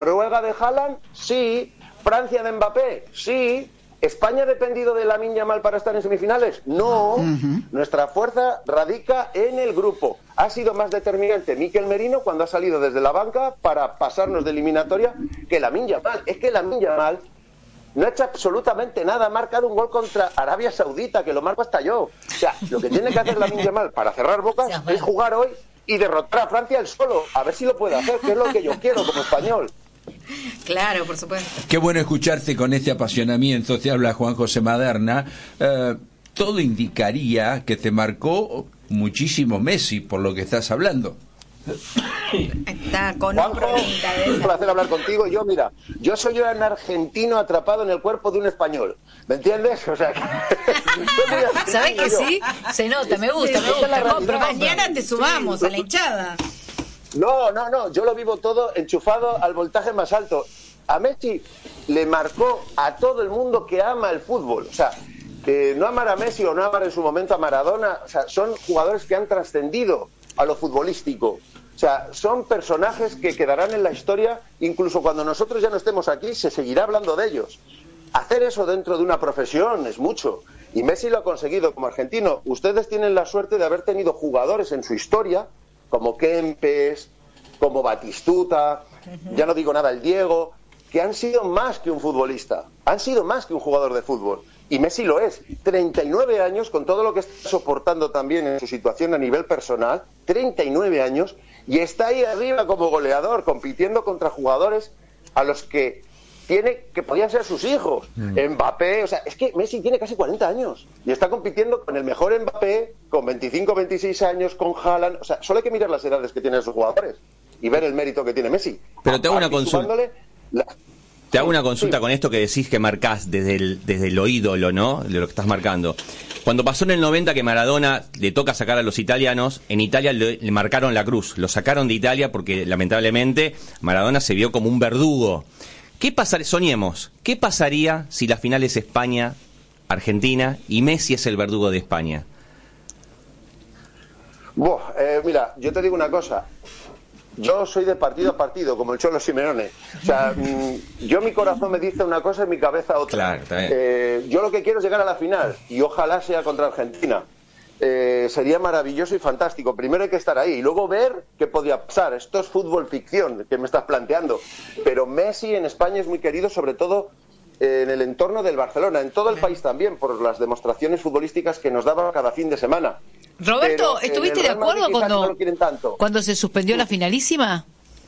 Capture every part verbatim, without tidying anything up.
¿Noruega de Haaland? Sí. ¿Francia de Mbappé? Sí. ¿España ha dependido de Lamine Yamal para estar en semifinales? No. Uh-huh. Nuestra fuerza radica en el grupo. Ha sido más determinante Mikel Merino cuando ha salido desde la banca para pasarnos de eliminatoria que Lamine Yamal. Es que Lamine Yamal no ha hecho absolutamente nada. Ha marcado un gol contra Arabia Saudita, que lo marco hasta yo. O sea, lo que tiene que hacer Lamine Yamal para cerrar bocas es jugar hoy y derrotar a Francia él solo. A ver si lo puede hacer, que es lo que yo quiero como español. Claro, por supuesto. Qué bueno escucharte con este apasionamiento. Te habla Juan José Maderna. Eh, todo indicaría que te marcó muchísimo Messi, por lo que estás hablando. Está con Juanjo, un problemita de es un placer hablar contigo. Yo, mira, yo soy un argentino atrapado en el cuerpo de un español. ¿Me entiendes? O sea, que... ¿sabes que sí? Se nota, me gusta, me gusta. No, pero mañana te sumamos sí. a la hinchada. No, no, no, yo lo vivo todo enchufado al voltaje más alto. A Messi le marcó a todo el mundo que ama el fútbol. O sea, que no amar a Messi o no amar en su momento a Maradona, o sea, son jugadores que han trascendido a lo futbolístico. O sea, son personajes que quedarán en la historia, incluso cuando nosotros ya no estemos aquí, se seguirá hablando de ellos. Hacer eso dentro de una profesión es mucho. Y Messi lo ha conseguido como argentino. Ustedes tienen la suerte de haber tenido jugadores en su historia como Kempes, como Batistuta, ya no digo nada, el Diego, que han sido más que un futbolista, han sido más que un jugador de fútbol. Y Messi lo es. treinta y nueve años, con todo lo que está soportando también en su situación a nivel personal, treinta y nueve años, y está ahí arriba como goleador, compitiendo contra jugadores a los que tiene, que podían ser sus hijos. Mm. Mbappé, o sea, es que Messi tiene casi cuarenta años y está compitiendo con el mejor Mbappé, con veinticinco, veintiséis años, con Haaland. O sea, solo hay que mirar las edades que tienen esos jugadores y ver el mérito que tiene Messi. Pero te hago una consulta. La... Te hago una consulta sí. con esto que decís que marcás desde el, desde lo ídolo, ¿no? De lo que estás marcando. Cuando pasó en el noventa que Maradona le toca sacar a los italianos, en Italia le, le marcaron la cruz. Lo sacaron de Italia porque, lamentablemente, Maradona se vio como un verdugo. ¿Qué pasaría, soñemos, qué pasaría si la final es España-Argentina y Messi es el verdugo de España? Buah, eh, mira, yo te digo una cosa. Yo soy de partido a partido, como el Cholo Simeone. O sea, mmm, yo mi corazón me dice una cosa y mi cabeza otra. Claro, está bien. Eh, yo lo que quiero es llegar a la final y ojalá sea contra Argentina. Eh, sería maravilloso y fantástico. Primero hay que estar ahí y luego ver qué podía pasar. Esto es fútbol ficción que me estás planteando. Pero Messi en España es muy querido, sobre todo eh, en el entorno del Barcelona, en todo el país también, por las demostraciones futbolísticas que nos daba cada fin de semana. Roberto, Pero ¿estuviste de acuerdo cuando, no cuando se suspendió la finalísima?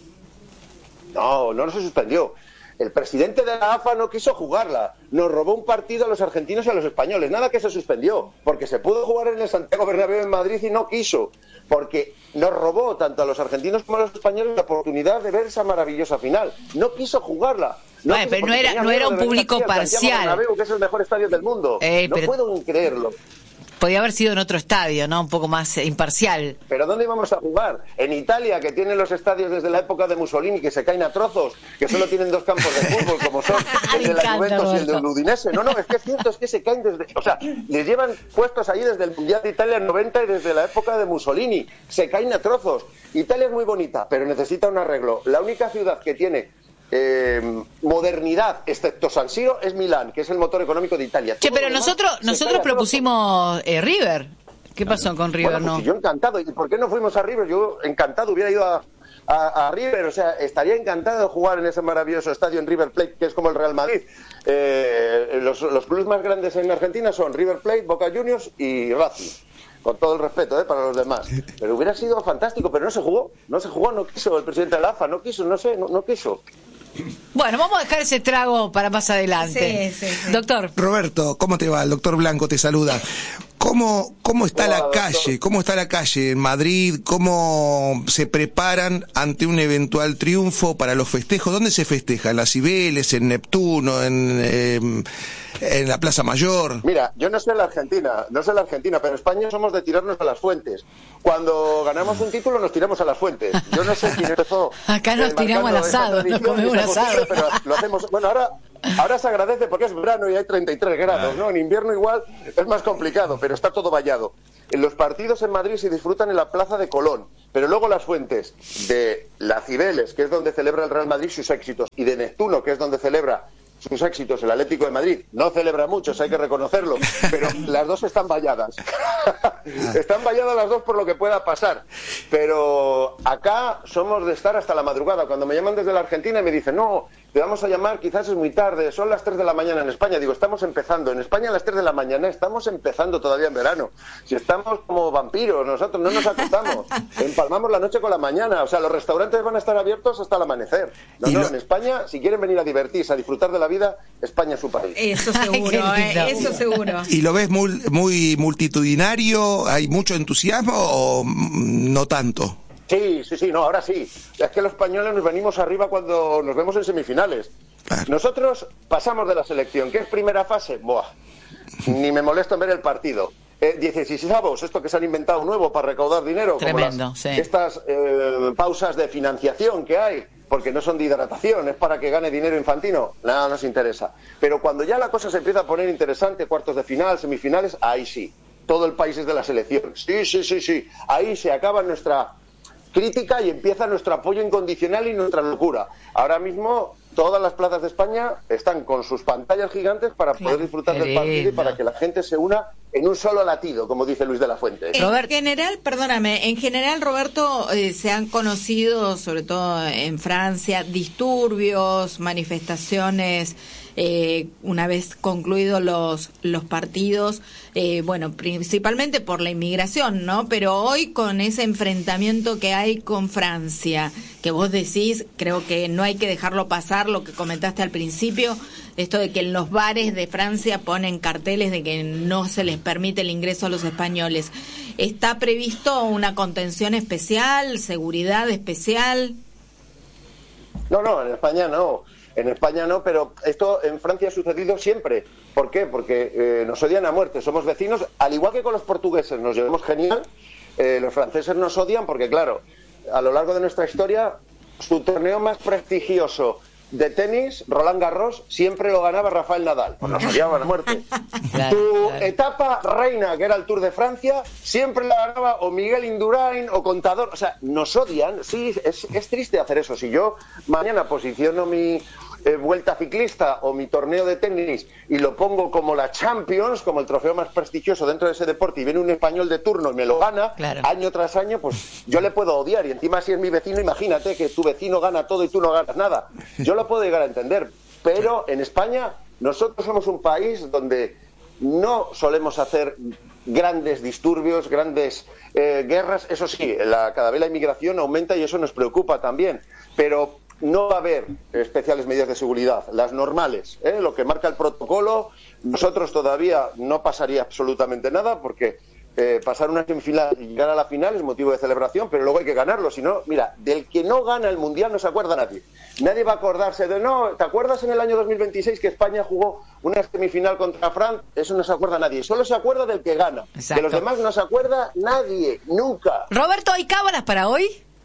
No, no, no se suspendió. El presidente de la A F A no quiso jugarla. Nos robó un partido a los argentinos y a los españoles. Nada que se suspendió, porque se pudo jugar en el Santiago Bernabéu en Madrid y no quiso. Porque nos robó tanto a los argentinos como a los españoles la oportunidad de ver esa maravillosa final. No quiso jugarla. No, bueno, pero no era, no era un público parcial. Bernabéu, que es el mejor estadio del mundo. Eh, no pero... puedo ni creerlo. Podía haber sido en otro estadio, ¿no? Un poco más eh, imparcial. ¿Pero dónde íbamos a jugar? En Italia, que tienen los estadios desde la época de Mussolini, que se caen a trozos, que solo tienen dos campos de fútbol, como son el de la Juventus y el del Udinese. No, no, es que es cierto, es que se caen desde... O sea, les llevan puestos allí desde el Mundial de Italia noventa y desde la época de Mussolini. Se caen a trozos. Italia es muy bonita, pero necesita un arreglo. La única ciudad que tiene... Eh, modernidad, excepto San Siro, es Milán, que es el motor económico de Italia. Che, pero nosotros nosotros propusimos eh, River. ¿Qué pasó con River? Bueno, pues no. si yo encantado. ¿Y por qué no fuimos a River? Yo encantado hubiera ido a, a, a River. O sea, estaría encantado de jugar en ese maravilloso estadio en River Plate, que es como el Real Madrid. Eh, los, los clubes más grandes en Argentina son River Plate, Boca Juniors y Racing. Con todo el respeto, ¿eh?, para los demás. Pero hubiera sido fantástico, pero no se jugó. No se jugó, no quiso. El presidente de la A F A no quiso, no sé, no, no quiso. Bueno, vamos a dejar ese trago para más adelante. Sí, sí, sí. Doctor. Roberto, ¿cómo te va? El doctor Blanco te saluda. ¿Cómo, cómo está Hola, la doctor. calle? ¿Cómo está la calle en Madrid? ¿Cómo se preparan ante un eventual triunfo para los festejos? ¿Dónde se festeja? ¿En las Cibeles, en Neptuno, en, eh, en la Plaza Mayor? Mira, yo no sé la Argentina, no sé la Argentina, pero en España somos de tirarnos a las fuentes. Cuando ganamos un título nos tiramos a las fuentes. Yo no sé quién empezó. Acá nos eh, tiramos al asado, no comemos un asado. Pero lo hacemos. Bueno, ahora, ahora se agradece porque es verano y hay treinta y tres grados, ¿no? En invierno igual es más complicado, pero está todo vallado. En los partidos en Madrid se disfrutan en la Plaza de Colón, Pero luego las fuentes de la Cibeles, que es donde celebra el Real Madrid sus éxitos, y de Neptuno, que es donde celebra sus éxitos el Atlético de Madrid, no celebra muchos, hay que reconocerlo, pero las dos están valladas. Están valladas las dos por lo que pueda pasar. Pero acá somos de estar hasta la madrugada. Cuando me llaman desde la Argentina y me dicen, no, te vamos a llamar, quizás es muy tarde, son las tres de la mañana en España. Digo, estamos empezando. En España a las tres de la mañana estamos empezando todavía en verano. Si estamos como vampiros, nosotros no nos acostamos. Empalmamos la noche con la mañana. O sea, los restaurantes van a estar abiertos hasta el amanecer. No, no, en España, si quieren venir a divertirse, a disfrutar de la vida, España es su país. Eso seguro, eh, eso seguro. ¿Y lo ves muy, muy multitudinario? ¿Hay mucho entusiasmo o no tanto? Sí, sí, sí, no, ahora sí. Es que los españoles nos venimos arriba cuando nos vemos en semifinales. Claro. Nosotros pasamos de la selección. ¿Qué es primera fase? Buah, ni me molesto en ver el partido. Eh, dieciseisavos, esto que se han inventado nuevo para recaudar dinero. Tremendo, como las, sí. Estas eh, pausas de financiación que hay, porque no son de hidratación, es para que gane dinero Infantino. Nada nos interesa. Pero cuando ya la cosa se empieza a poner interesante, cuartos de final, semifinales, ahí sí. Todo el país es de la selección. Sí, sí, sí, sí. Ahí se acaba nuestra crítica y empieza nuestro apoyo incondicional y nuestra locura. Ahora mismo todas las plazas de España están con sus pantallas gigantes para poder claro, disfrutar del partido y para que la gente se una en un solo latido, como dice Luis de la Fuente. En Robert, general, perdóname, en general, Roberto, eh, se han conocido, sobre todo en Francia, disturbios, manifestaciones, eh, una vez concluidos los, los partidos, eh, bueno, principalmente por la inmigración, ¿no? Pero hoy con ese enfrentamiento que hay con Francia, que vos decís, creo que no hay que dejarlo pasar, lo que comentaste al principio, esto de que en los bares de Francia ponen carteles de que no se les permite el ingreso a los españoles. ¿Está previsto una contención especial, seguridad especial? No, no, en España no. En España no, pero esto en Francia ha sucedido siempre. ¿Por qué? Porque eh, nos odian a muerte, somos vecinos, al igual que con los portugueses, nos llevamos genial, eh, los franceses nos odian porque, claro, a lo largo de nuestra historia, su torneo más prestigioso de tenis, Roland Garros, siempre lo ganaba Rafael Nadal. Pues nos odiaban a muerte. Claro, tu claro. etapa reina, que era el Tour de Francia, siempre la ganaba o Miguel Indurain o Contador. O sea, nos odian. Sí, es, es triste hacer eso. Si yo mañana posiciono mi eh, vuelta ciclista o mi torneo de tenis y lo pongo como la Champions, como el trofeo más prestigioso dentro de ese deporte, y viene un español de turno y me lo gana, claro, año tras año, pues yo le puedo odiar. Y encima, si es mi vecino, imagínate que tu vecino gana todo y tú no ganas nada. Yo lo puedo llegar a entender, pero en España nosotros somos un país donde no solemos hacer grandes disturbios, grandes eh, guerras. Eso sí, la, cada vez la inmigración aumenta y eso nos preocupa también, pero no va a haber especiales medidas de seguridad, las normales, ¿eh? Lo que marca el protocolo. Nosotros todavía no pasaría absolutamente nada, porque eh, pasar una semifinal y llegar a la final es motivo de celebración, pero luego hay que ganarlo. Si no, mira, del que no gana el Mundial no se acuerda nadie. Nadie va a acordarse de, no, ¿te acuerdas en el año dos mil veintiséis que España jugó una semifinal contra Francia? Eso no se acuerda nadie, solo se acuerda del que gana. Exacto. De los demás no se acuerda nadie, nunca. Roberto, ¿hay cábalas para hoy?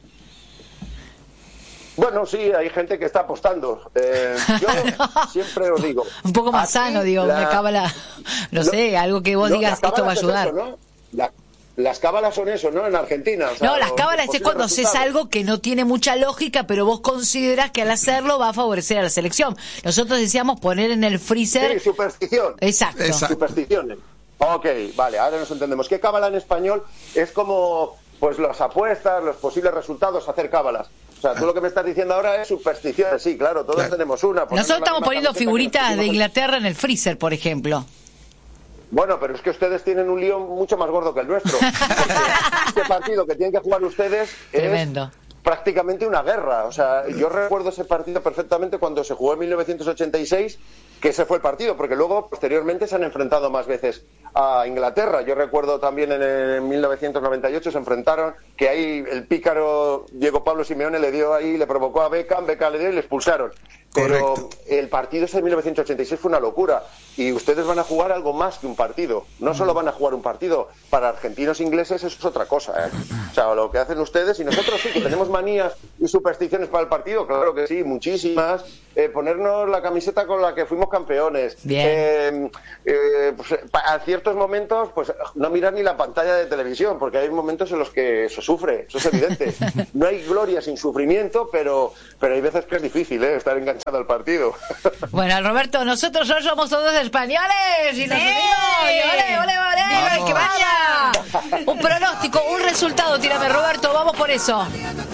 Bueno, sí, hay gente que está apostando. Eh, yo no. Siempre os digo. Un poco más sano, digo, la, una cábala, no, no sé, algo que vos no, digas, esto va a ayudar. Eso, ¿no? la, las cábalas son eso, ¿no? En Argentina. O sea, no, las cábalas es cuando haces algo que no tiene mucha lógica, pero vos consideras que al hacerlo va a favorecer a la selección. Nosotros decíamos poner en el freezer... Sí, superstición. Exacto. Exacto. Supersticiones. Ok, vale, ahora nos entendemos. ¿Qué cábala en español? Es como, pues, las apuestas, los posibles resultados, hacer cábalas. O sea, tú lo que me estás diciendo ahora es supersticiones. Sí, claro, todos claro. tenemos una. Nosotros estamos poniendo figuritas de Inglaterra en el freezer, por ejemplo. Bueno, pero es que ustedes tienen un lío mucho más gordo que el nuestro. Este partido que tienen que jugar ustedes Tremendo. es prácticamente una guerra. O sea, yo recuerdo ese partido perfectamente cuando se jugó en mil novecientos ochenta y seis, que ese fue el partido, porque luego, posteriormente, se han enfrentado más veces a Inglaterra. Yo recuerdo también en, en mil novecientos noventa y ocho se enfrentaron, que ahí el pícaro Diego Pablo Simeone le dio ahí, le provocó a Beckham, Beckham le dio y le expulsaron. Pero Correcto. El partido ese de mil novecientos ochenta y seis fue una locura. Y ustedes van a jugar algo más que un partido. No solo van a jugar un partido. Para argentinos e ingleses eso es otra cosa, ¿eh? O sea, lo que hacen ustedes, y nosotros sí, que tenemos manías y supersticiones para el partido, claro que sí, muchísimas. eh, ponernos la camiseta con la que fuimos campeones. Bien. Eh, eh, pues, a ciertos momentos, pues no mirar ni la pantalla de televisión, porque hay momentos en los que se sufre, eso es evidente. No hay gloria sin sufrimiento, pero, pero hay veces que es difícil, ¿eh? Estar enganchado al partido. Bueno, Roberto, nosotros no somos todos españoles y nos ¡Sí! unimos. Y ¡Ole, ole, ole! Vamos. ¡Que vaya! Un pronóstico, un resultado, tírame, Roberto, vamos por eso.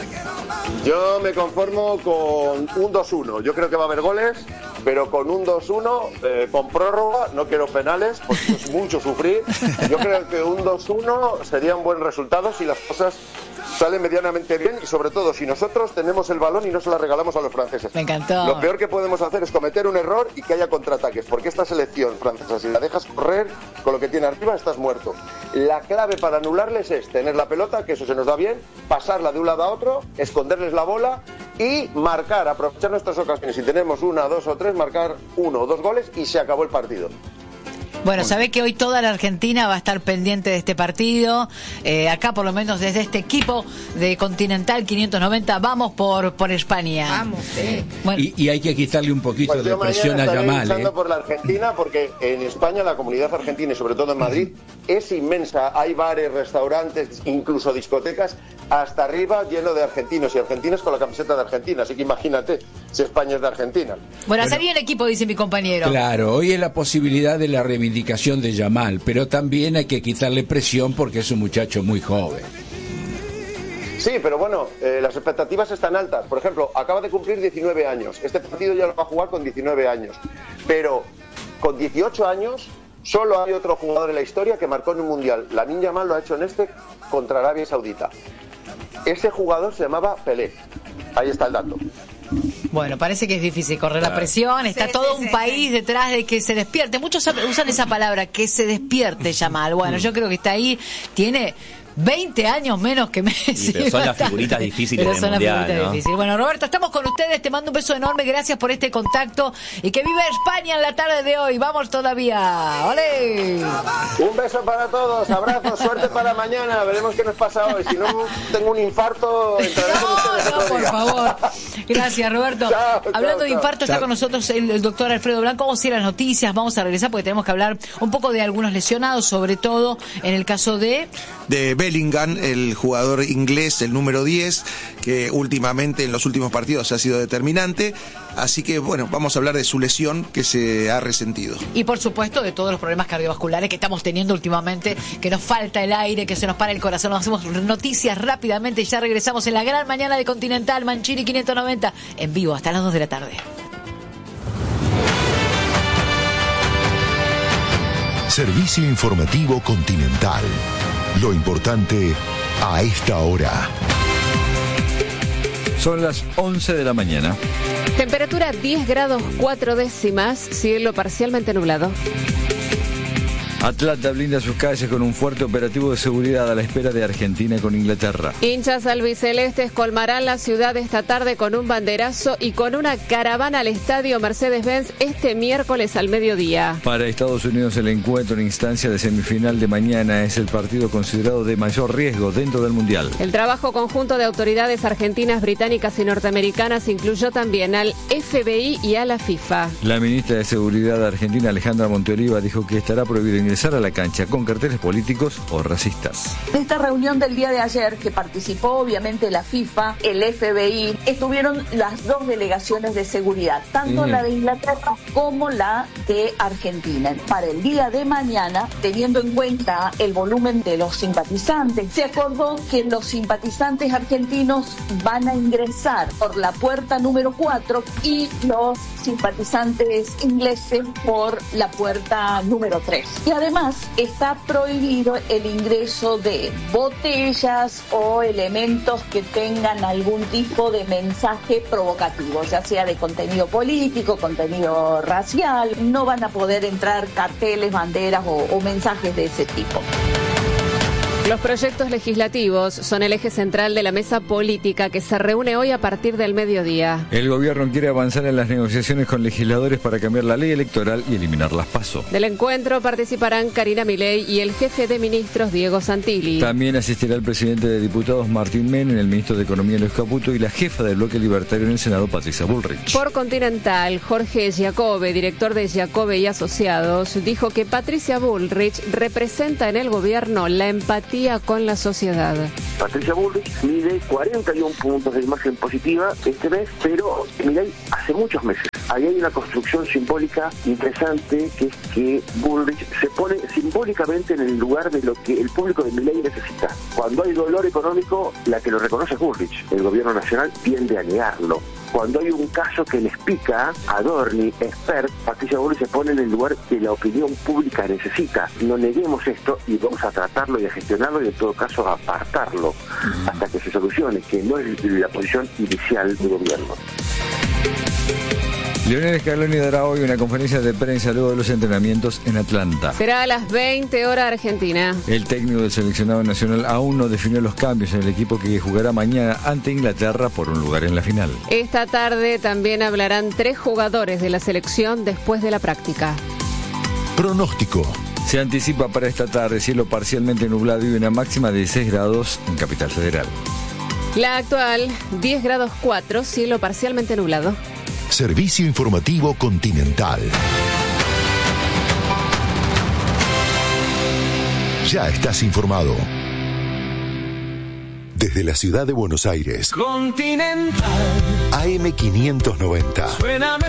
Yo me conformo con un dos uno. Yo creo que va a haber goles, pero con un dos uno, eh, con prórroga, no quiero penales, porque es mucho sufrir. Yo creo que un dos uno sería un buen resultado si las cosas salen medianamente bien y sobre todo si nosotros tenemos el balón y no se la regalamos a los franceses. Me encantó. Lo peor que podemos hacer es cometer un error y que haya contraataques, porque esta selección francesa, si la dejas correr con lo que tiene arriba, estás muerto. La clave para anularles es tener la pelota, que eso se nos da bien, pasarla de un lado a otro, esconderles la bola y marcar, aprovechar nuestras ocasiones. Si tenemos una, dos o tres, marcar uno o dos goles y se acabó el partido. Bueno, sabe que hoy toda la Argentina va a estar pendiente de este partido. Eh, acá, por lo menos desde este equipo de Continental quinientos noventa, vamos por por España. Vamos, sí. Bueno, Y, y hay que quitarle un poquito Pues de yo presión mañana a estaré Yamal. luchando ¿eh? por la Argentina, porque en España la comunidad argentina y sobre todo en Madrid es inmensa. Hay bares, restaurantes, incluso discotecas hasta arriba lleno de argentinos y argentinas con la camiseta de Argentina. Así que imagínate si España es de Argentina. bueno, sería en equipo, dice mi compañero. Claro, hoy es la posibilidad de la reivindicación de Yamal, pero también hay que quitarle presión porque es un muchacho muy joven. Sí, pero bueno, eh, las expectativas están altas. Por ejemplo, acaba de cumplir diecinueve años. Este partido ya lo va a jugar con diecinueve años. Pero con dieciocho años solo hay otro jugador en la historia que marcó en un mundial. Lamine Yamal lo ha hecho en este contra Arabia Saudita. Ese jugador se llamaba Pelé. Ahí está el dato. Bueno, parece que es difícil correr la presión. Está Sí, todo sí, un sí, país sí. detrás de que se despierte. Muchos usan esa palabra, que se despierte, Yamal. Bueno, yo creo que está ahí. Tiene veinte años menos que Messi. Sí, pero son las bastante. figuritas difíciles Pero del son las Mundial, figuritas ¿no? difíciles. Bueno, Roberto, estamos con ustedes. Te mando un beso enorme. Gracias por este contacto. Y que viva España en la tarde de hoy. Vamos todavía. ¡Ole! Un beso para todos, abrazos, suerte para mañana. Veremos qué nos pasa hoy. Si no tengo un infarto, entraré con ustedes No, no, otro por día. favor. Gracias, Roberto. Chao, Hablando chao, de infarto, chao. está Chao. con nosotros el, el doctor Alfredo Blanco. Vamos a ir a las noticias. Vamos a regresar porque tenemos que hablar un poco de algunos lesionados, sobre todo en el caso de... De Bellingham, el jugador inglés, el número diez, que últimamente en los últimos partidos ha sido determinante. Así que, bueno, vamos a hablar de su lesión que se ha resentido. Y por supuesto de todos los problemas cardiovasculares que estamos teniendo últimamente, que nos falta el aire, que se nos para el corazón. Nos hacemos noticias rápidamente y ya regresamos en la gran mañana de Continental, Manchini quinientos noventa, en vivo hasta las dos de la tarde. Servicio informativo Continental. Lo importante a esta hora. Son las once de la mañana. Temperatura diez grados cuatro décimas, cielo parcialmente nublado. Atlanta blinda sus calles con un fuerte operativo de seguridad a la espera de Argentina con Inglaterra. Hinchas albicelestes colmarán la ciudad esta tarde con un banderazo y con una caravana al estadio Mercedes-Benz este miércoles al mediodía. Para Estados Unidos el encuentro en instancia de semifinal de mañana es el partido considerado de mayor riesgo dentro del Mundial. El trabajo conjunto de autoridades argentinas, británicas y norteamericanas incluyó también al F B I y a la FIFA. La ministra de Seguridad argentina Alejandra Monteoliva dijo que estará prohibido ingresar a la cancha con carteles políticos o racistas. De esta reunión del día de ayer, que participó obviamente la FIFA, el F B I, estuvieron las dos delegaciones de seguridad, tanto Mm. la de Inglaterra como la de Argentina. Para el día de mañana, teniendo en cuenta el volumen de los simpatizantes, se acordó que los simpatizantes argentinos van a ingresar por la puerta número cuatro y los simpatizantes ingleses por la puerta número tres. Y además está prohibido el ingreso de botellas o elementos que tengan algún tipo de mensaje provocativo, ya sea de contenido político, contenido racial. No van a poder entrar carteles, banderas o, o mensajes de ese tipo. Los proyectos legislativos son el eje central de la mesa política que se reúne hoy a partir del mediodía. El gobierno quiere avanzar en las negociaciones con legisladores para cambiar la ley electoral y eliminar las PASO. Del encuentro participarán Karina Milei y el jefe de ministros Diego Santilli. También asistirá el presidente de diputados Martín Menem, el ministro de Economía Luis Caputo y la jefa del bloque libertario en el Senado Patricia Bullrich. Por Continental, Jorge Giacobbe, director de Giacobbe y Asociados, dijo que Patricia Bullrich representa en el gobierno la empatía con la sociedad. Patricia Bullrich mide cuarenta y uno puntos de imagen positiva este mes, pero Milei hace muchos meses. Ahí hay una construcción simbólica interesante, que es que Bullrich se pone simbólicamente en el lugar de lo que el público de Milei necesita. Cuando hay dolor económico, la que lo reconoce es Bullrich. El gobierno nacional tiende a negarlo. Cuando hay un caso que les pica, Adorni, Expert, Patricia Bullrich se pone en el lugar que la opinión pública necesita. No neguemos esto y vamos a tratarlo y a gestionarlo y en todo caso a apartarlo hasta que se solucione, que no es la posición inicial del gobierno. Lionel Scaloni dará hoy una conferencia de prensa luego de los entrenamientos en Atlanta. Será a las veinte horas Argentina. El técnico del seleccionado nacional aún no definió los cambios en el equipo que jugará mañana ante Inglaterra por un lugar en la final. Esta tarde también hablarán tres jugadores de la selección después de la práctica. Pronóstico. Se anticipa para esta tarde cielo parcialmente nublado y una máxima de dieciséis grados en Capital Federal. La actual, diez grados cuatro, cielo parcialmente nublado. Servicio informativo Continental. Ya estás informado. Desde la ciudad de Buenos Aires. Continental. A M quinientos noventa. Suéname